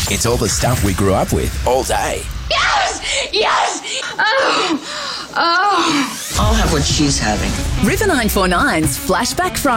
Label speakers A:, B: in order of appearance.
A: It's all the stuff we grew up with all day.
B: Yes! Yes! Oh!
C: I'll have what she's having.
D: River 949's Flashback Friday.